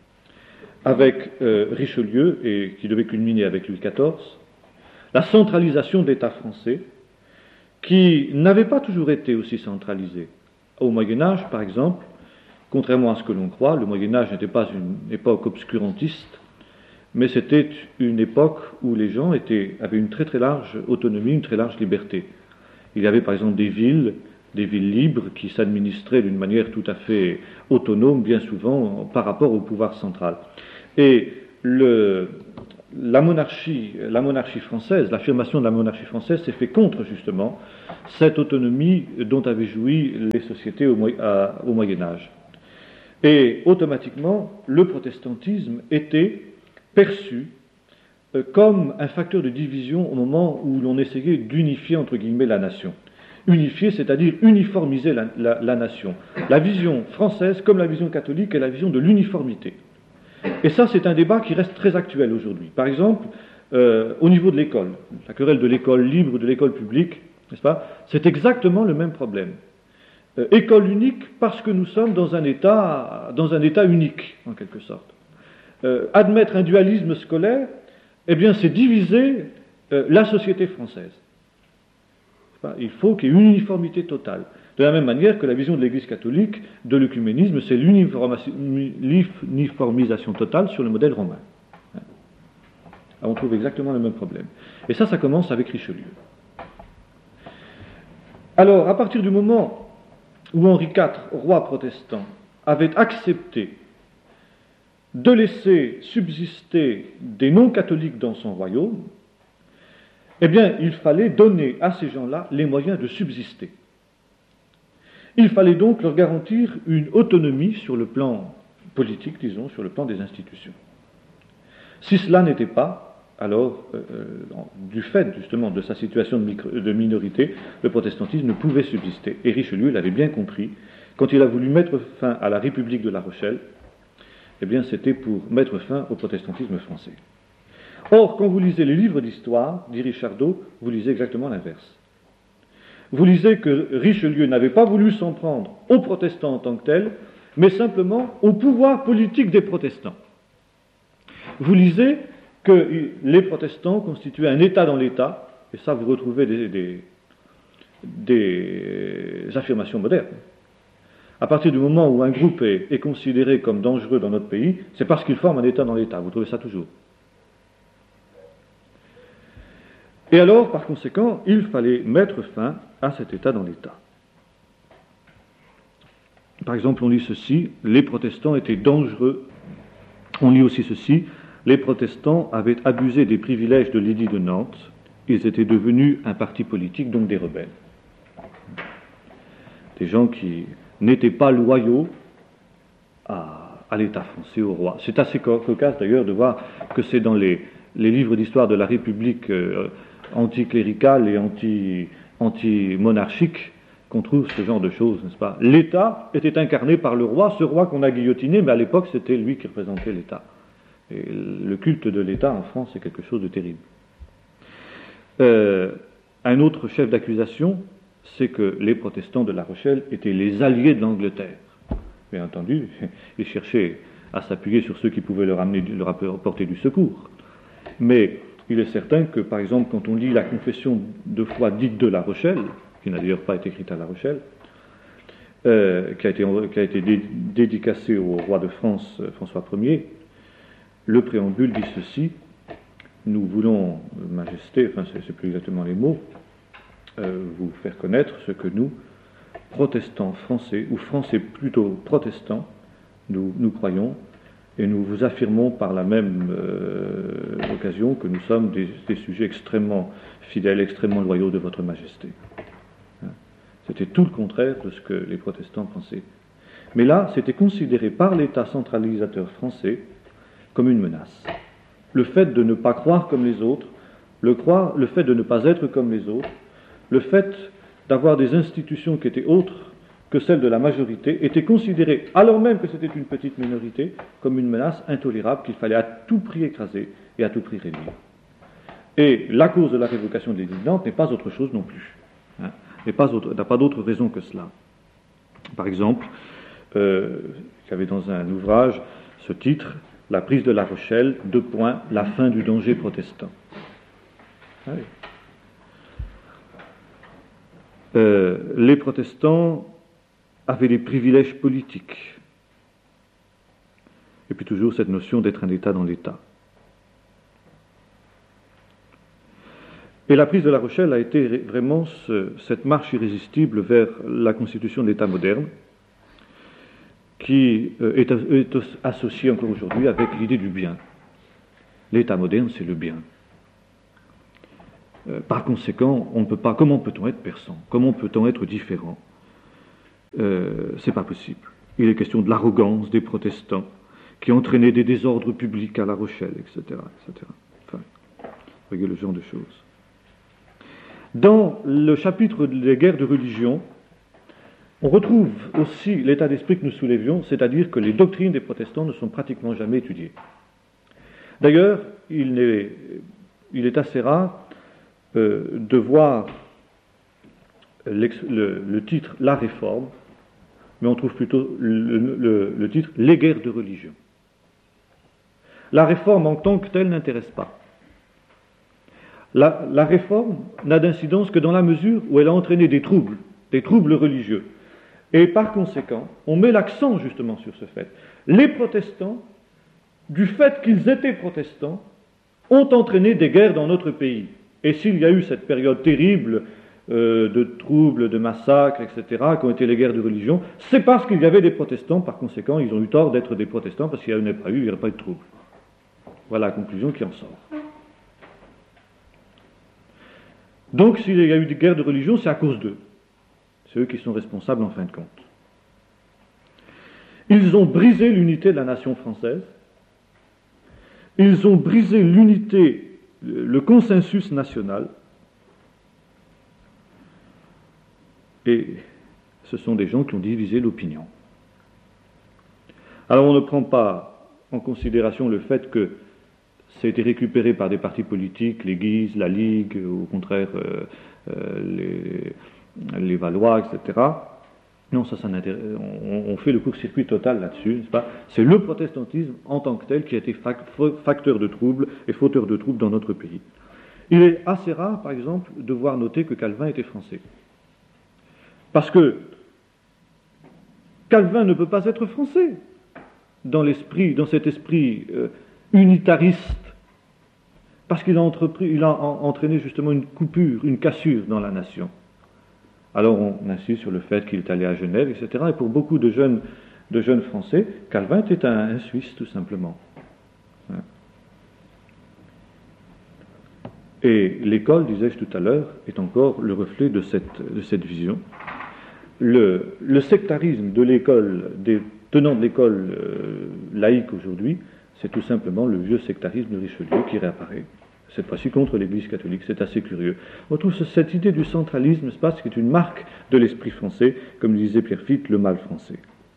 avec euh, Richelieu, et qui devait culminer avec Louis quatorze, la centralisation de l'État français, qui n'avait pas toujours été aussi centralisé. Au Moyen-Âge, par exemple, contrairement à ce que l'on croit, le Moyen-Âge n'était pas une époque obscurantiste, mais c'était une époque où les gens étaient, avaient une très très large autonomie, une très large liberté. Il y avait par exemple des villes des villes libres qui s'administraient d'une manière tout à fait autonome, bien souvent, par rapport au pouvoir central. Et le, la, monarchie, la monarchie française, l'affirmation de la monarchie française s'est fait contre, justement, cette autonomie dont avaient joui les sociétés au, à, au Moyen-Âge. Et automatiquement, le protestantisme était perçu euh, comme un facteur de division au moment où l'on essayait d'unifier, entre guillemets, la nation. Unifier, c'est-à-dire uniformiser la, la, la nation. La vision française, comme la vision catholique, est la vision de l'uniformité. Et ça, c'est un débat qui reste très actuel aujourd'hui. Par exemple, euh, au niveau de l'école, la querelle de l'école libre ou de l'école publique, n'est-ce pas, c'est exactement le même problème. Euh, école unique parce que nous sommes dans un état, dans un état unique, en quelque sorte. Euh, admettre un dualisme scolaire, eh bien, c'est diviser euh, la société française. Il faut qu'il y ait une uniformité totale. De la même manière que la vision de l'Église catholique de l'œcuménisme, c'est l'uniformisation totale sur le modèle romain. Alors on trouve exactement le même problème. Et ça, ça commence avec Richelieu. Alors, à partir du moment où Henri quatre, roi protestant, avait accepté de laisser subsister des non-catholiques dans son royaume, eh bien, il fallait donner à ces gens-là les moyens de subsister. Il fallait donc leur garantir une autonomie sur le plan politique, disons, sur le plan des institutions. Si cela n'était pas, alors, euh, du fait justement de sa situation de, micro, de minorité, le protestantisme ne pouvait subsister. Et Richelieu l'avait bien compris. Quand il a voulu mettre fin à la République de La Rochelle, eh bien, c'était pour mettre fin au protestantisme français. Or, quand vous lisez les livres d'histoire, dit Richardot, vous lisez exactement l'inverse. Vous lisez que Richelieu n'avait pas voulu s'en prendre aux protestants en tant que tels, mais simplement au pouvoir politique des protestants. Vous lisez que les protestants constituaient un État dans l'État, et ça vous retrouvez des, des, des affirmations modernes. À partir du moment où un groupe est, est considéré comme dangereux dans notre pays, c'est parce qu'il forme un État dans l'État, vous trouvez ça toujours. Et alors, par conséquent, il fallait mettre fin à cet État dans l'État. Par exemple, on lit ceci, les protestants étaient dangereux. On lit aussi ceci, les protestants avaient abusé des privilèges de l'édit de Nantes, ils étaient devenus un parti politique, donc des rebelles. Des gens qui n'étaient pas loyaux à, à l'État français, au roi. C'est assez cocasse d'ailleurs de voir que c'est dans les, les livres d'histoire de la République euh, anticléricale et anti, anti-monarchique qu'on trouve ce genre de choses, n'est-ce pas? L'État était incarné par le roi, ce roi qu'on a guillotiné, mais à l'époque c'était lui qui représentait l'État. Et le culte de l'État en France c'est quelque chose de terrible. Euh, un autre chef d'accusation, c'est que les protestants de La Rochelle étaient les alliés de l'Angleterre. Bien entendu, ils cherchaient à s'appuyer sur ceux qui pouvaient leur, amener, leur apporter du secours. Mais il est certain que, par exemple, quand on lit la confession de foi dite de La Rochelle, qui n'a d'ailleurs pas été écrite à La Rochelle, euh, qui a été, qui a été dé, dédicacée au roi de France, François Ier, le préambule dit ceci: nous voulons, Majesté, enfin c'est, c'est plus exactement les mots, euh, vous faire connaître ce que nous, protestants français, ou français plutôt protestants, nous, nous croyons, et nous vous affirmons par la même euh, occasion que nous sommes des, des sujets extrêmement fidèles, extrêmement loyaux de votre Majesté. Hein? C'était tout le contraire de ce que les protestants pensaient. Mais là, c'était considéré par l'État centralisateur français comme une menace. Le fait de ne pas croire comme les autres, le, croire, le fait de ne pas être comme les autres, le fait d'avoir des institutions qui étaient autres que celles de la majorité, était considéré, alors même que c'était une petite minorité, comme une menace intolérable qu'il fallait à tout prix écraser et à tout prix réduire. Et la cause de la révocation de l'édit de Nantes n'est pas autre chose non plus. Hein, n'est pas autre, n'a pas d'autre raison que cela. Par exemple, euh, il y avait dans un ouvrage ce titre, La prise de La Rochelle, deux points, la fin du danger protestant. Ah oui. Euh, les protestants avaient des privilèges politiques. Et puis toujours cette notion d'être un État dans l'État. Et la prise de La Rochelle a été vraiment ce, cette marche irrésistible vers la constitution de l'État moderne, qui euh, est, est associée encore aujourd'hui avec l'idée du bien. L'État moderne, c'est le bien. Euh, par conséquent, on ne peut pas. Comment peut-on être persan? Comment peut-on être différent? euh, C'est pas possible. Il est question de l'arrogance des protestants qui entraînaient des désordres publics à La Rochelle, et cetera, et cetera. Enfin, vous voyez le genre de choses. Dans le chapitre des guerres de religion, on retrouve aussi l'état d'esprit que nous soulevions, c'est-à-dire que les doctrines des protestants ne sont pratiquement jamais étudiées. D'ailleurs, il est, il est assez rare euh, de voir le, le titre « La Réforme », mais on trouve plutôt le, le, le titre « Les guerres de religion ». La réforme en tant que telle n'intéresse pas. La, la réforme n'a d'incidence que dans la mesure où elle a entraîné des troubles, des troubles religieux. Et par conséquent, on met l'accent justement sur ce fait. Les protestants, du fait qu'ils étaient protestants, ont entraîné des guerres dans notre pays. Et s'il y a eu cette période terrible euh, de troubles, de massacres, et cetera, qui ont été les guerres de religion, c'est parce qu'il y avait des protestants, par conséquent, ils ont eu tort d'être des protestants, parce qu'il n'y en avait pas eu, il n'y aurait pas eu de troubles. Voilà la conclusion qui en sort. Donc, s'il y a eu des guerres de religion, c'est à cause d'eux. C'est eux qui sont responsables en fin de compte. Ils ont brisé l'unité de la nation française. Ils ont brisé l'unité, le consensus national. Et ce sont des gens qui ont divisé l'opinion. Alors, on ne prend pas en considération le fait que ça a été récupéré par des partis politiques, les Guises, la Ligue, ou au contraire euh, euh, les, les Valois, et cetera. Non, ça, ça on, on fait le court-circuit total là-dessus, n'est-ce pas? C'est le protestantisme en tant que tel qui a été facteur de troubles et fauteur de troubles dans notre pays. Il est assez rare, par exemple, de voir noter que Calvin était français. Parce que Calvin ne peut pas être français dans l'esprit, dans cet esprit euh, unitariste, parce qu'il a, entrepris, il a entraîné justement une coupure, une cassure dans la nation. Alors on insiste sur le fait qu'il est allé à Genève, et cetera. Et pour beaucoup de jeunes, de jeunes Français, Calvin était un, un Suisse, tout simplement. Et l'école, disais-je tout à l'heure, est encore le reflet de cette, de cette vision. Le, le sectarisme de l'école, des tenants de l'école euh, laïque aujourd'hui, c'est tout simplement le vieux sectarisme de Richelieu qui réapparaît, cette fois-ci contre l'Église catholique. C'est assez curieux. On trouve cette idée du centralisme, n'est-ce pas, qui est une marque de l'esprit français, comme disait Pierre Fitte, le mal français.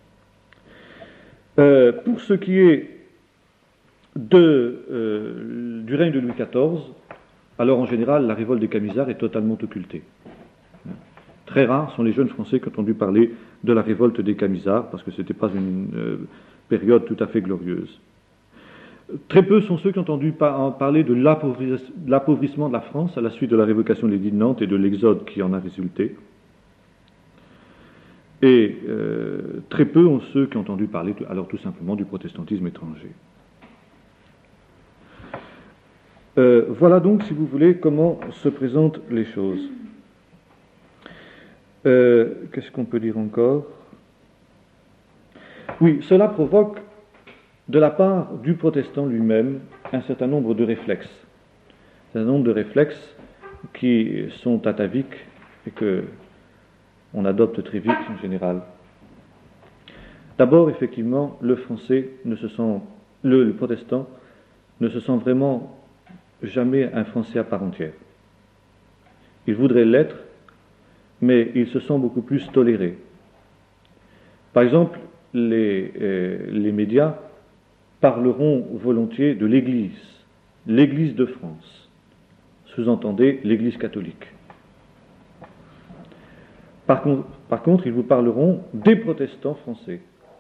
Euh, pour ce qui est de, euh, du règne de Louis quatorze, alors en général, la révolte des Camisards est totalement occultée. Très rares sont les jeunes Français qui ont entendu parler de la révolte des Camisards, parce que ce n'était pas une euh, période tout à fait glorieuse. Très peu sont ceux qui ont entendu parler de l'appauvrissement de la France à la suite de la révocation de l'édit de Nantes et de l'exode qui en a résulté. Et euh, très peu ont ceux qui ont entendu parler, alors tout simplement, du protestantisme étranger. Euh, voilà donc, si vous voulez, comment se présentent les choses. Euh, qu'est-ce qu'on peut dire encore? Oui, cela provoque de la part du protestant lui-même un certain nombre de réflexes. Un certain nombre de réflexes qui sont ataviques et que on adopte très vite en général. D'abord, effectivement, le français ne se sent, le, le protestant ne se sent vraiment jamais un français à part entière. Il voudrait l'être, mais il se sent beaucoup plus toléré. Par exemple, les, euh, les médias parleront volontiers de l'Église, l'Église de France, sous-entendez l'Église catholique. Par contre, par contre, ils vous parleront des protestants français.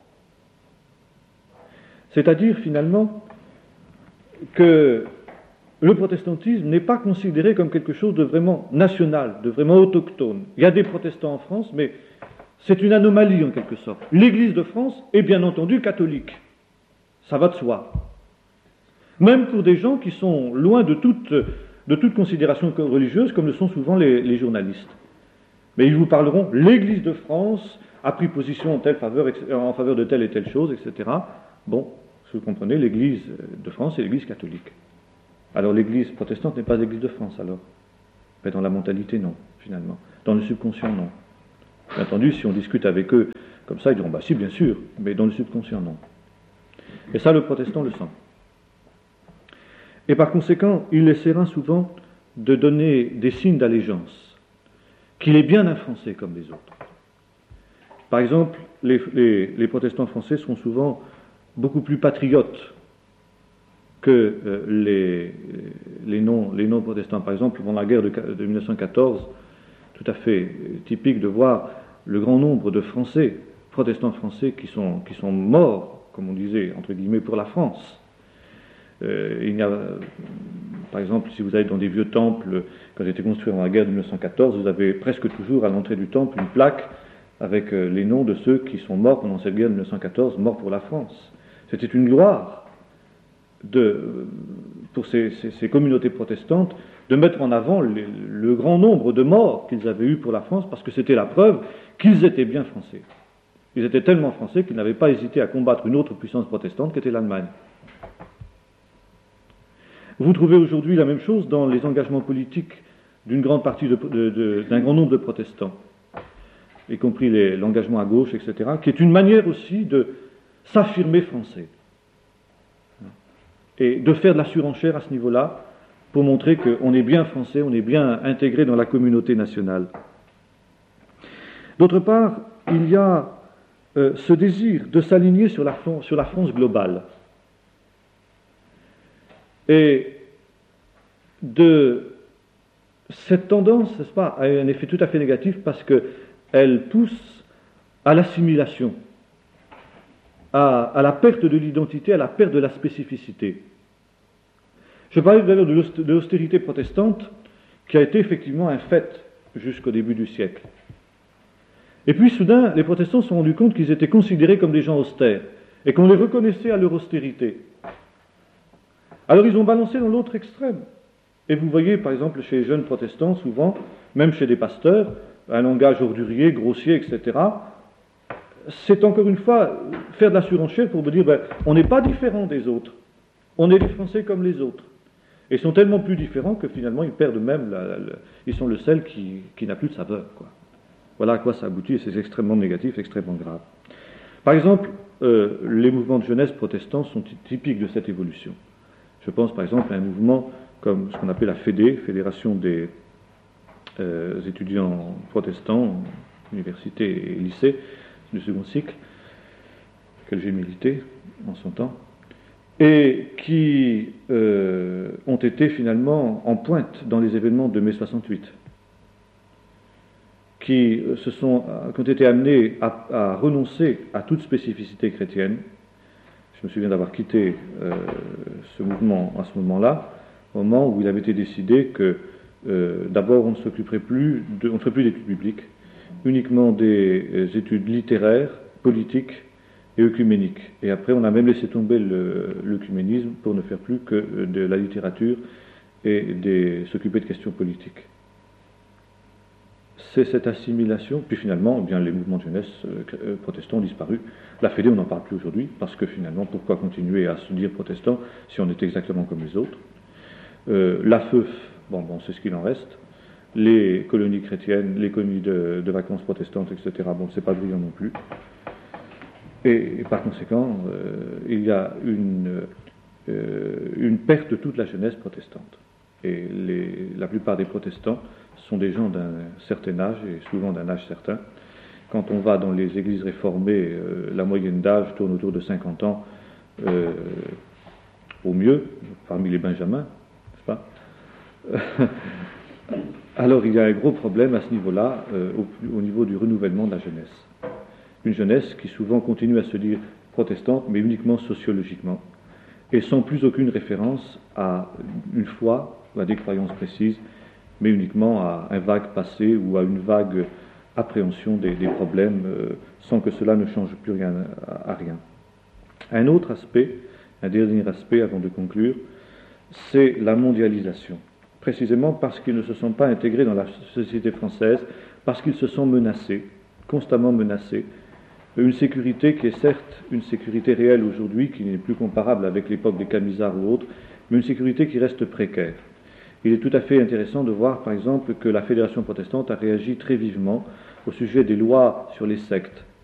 C'est-à-dire, finalement, que le protestantisme n'est pas considéré comme quelque chose de vraiment national, de vraiment autochtone. Il y a des protestants en France, mais c'est une anomalie en quelque sorte. L'Église de France est bien entendu catholique. Ça va de soi. Même pour des gens qui sont loin de toute de toute considération religieuse, comme le sont souvent les, les journalistes. Mais ils vous parleront, l'Église de France a pris position en, telle faveur, en faveur de telle et telle chose, et cetera. Bon, si vous comprenez, l'Église de France est l'Église catholique. Alors l'Église protestante n'est pas l'Église de France, alors. Mais dans la mentalité, non, finalement. Dans le subconscient, non. Bien entendu, si on discute avec eux comme ça, ils diront, bah si, bien sûr, mais dans le subconscient, non. Et ça, le protestant le sent. Et par conséquent, il essaiera souvent de donner des signes d'allégeance, qu'il est bien un Français comme les autres. Par exemple, les, les, les protestants français sont souvent beaucoup plus patriotes que euh, les, les, non, les non-protestants. Par exemple, pendant la guerre de, de mille neuf cent quatorze, tout à fait typique de voir le grand nombre de Français, protestants français, qui sont, qui sont morts, comme on disait, entre guillemets, pour la France. Euh, il y a, par exemple, si vous allez dans des vieux temples, quand ils étaient construits dans la guerre de mille neuf cent quatorze, vous avez presque toujours à l'entrée du temple une plaque avec euh, les noms de ceux qui sont morts pendant cette guerre de mille neuf cent quatorze, morts pour la France. C'était une gloire de, pour ces, ces, ces communautés protestantes de mettre en avant les, le grand nombre de morts qu'ils avaient eu pour la France, parce que c'était la preuve qu'ils étaient bien français. Ils étaient tellement français qu'ils n'avaient pas hésité à combattre une autre puissance protestante qui était l'Allemagne. Vous trouvez aujourd'hui la même chose dans les engagements politiques d'une grande partie de, de, de, d'un grand nombre de protestants, y compris les, l'engagement à gauche, et cetera, qui est une manière aussi de s'affirmer français et de faire de la surenchère à ce niveau-là pour montrer qu'on est bien français, on est bien intégré dans la communauté nationale. D'autre part, il y a euh, ce désir de s'aligner sur la, sur la France globale. Et de cette tendance, n'est-ce pas, a un effet tout à fait négatif parce qu'elle pousse à l'assimilation, à, à la perte de l'identité, à la perte de la spécificité. Je parlais d'ailleurs de l'austérité protestante qui a été effectivement un fait jusqu'au début du siècle. Et puis soudain, les protestants se sont rendus compte qu'ils étaient considérés comme des gens austères et qu'on les reconnaissait à leur austérité. Alors ils ont balancé dans l'autre extrême. Et vous voyez, par exemple, chez les jeunes protestants, souvent, même chez des pasteurs, un langage ordurier, grossier, et cetera. C'est encore une fois faire de la surenchère pour me dire, ben, on n'est pas différent des autres. On est des Français comme les autres. Et ils sont tellement plus différents que finalement ils perdent même, la, la, la, ils sont le sel qui, qui n'a plus de saveur, quoi. Voilà à quoi ça aboutit, et c'est extrêmement négatif, extrêmement grave. Par exemple, euh, les mouvements de jeunesse protestants sont typiques de cette évolution. Je pense par exemple à un mouvement comme ce qu'on appelle la Fédé, Fédération des euh, étudiants protestants, universités et lycées du second cycle, auquel j'ai milité en son temps, et qui euh, ont été finalement en pointe dans les événements de mai soixante-huit, qui, se sont, qui ont été amenés à, à renoncer à toute spécificité chrétienne. Je me souviens d'avoir quitté euh, ce mouvement à ce moment-là, au moment où il avait été décidé que euh, d'abord on ne s'occuperait plus, de, on ne ferait plus d'études bibliques, uniquement des euh, études littéraires, politiques et œcuméniques. Et après on a même laissé tomber le, l'œcuménisme pour ne faire plus que de la littérature et des, s'occuper de questions politiques. C'est cette assimilation, puis finalement, eh bien, les mouvements de jeunesse euh, protestants ont disparu. La Fédé, on n'en parle plus aujourd'hui, parce que finalement, pourquoi continuer à se dire protestant si on est exactement comme les autres? euh, La F E F, bon, bon, c'est ce qu'il en reste. Les colonies chrétiennes, les colonies de, de vacances protestantes, et cetera, bon, c'est pas brillant non plus. Et, et par conséquent, euh, il y a une, euh, une perte de toute la jeunesse protestante. Et les, la plupart des protestants sont des gens d'un certain âge, et souvent d'un âge certain. Quand on va dans les églises réformées, euh, la moyenne d'âge tourne autour de cinquante ans, euh, au mieux, parmi les benjamins, n'est-ce pas? Alors il y a un gros problème à ce niveau-là, euh, au, au niveau du renouvellement de la jeunesse. Une jeunesse qui souvent continue à se dire protestante, mais uniquement sociologiquement, et sans plus aucune référence à une foi, ou à des croyances précises, mais uniquement à un vague passé ou à une vague appréhension des, des problèmes, euh, sans que cela ne change plus rien à, à rien. Un autre aspect, un dernier aspect avant de conclure, c'est la mondialisation. précisément parce qu'ils ne se sont pas intégrés dans la société française, parce qu'ils se sont menacés, constamment menacés. Une sécurité qui est certes une sécurité réelle aujourd'hui, qui n'est plus comparable avec l'époque des Camisards ou autres, mais une sécurité qui reste précaire. Il est tout à fait intéressant de voir, par exemple, que la Fédération protestante a réagi très vivement au sujet des lois sur les sectes.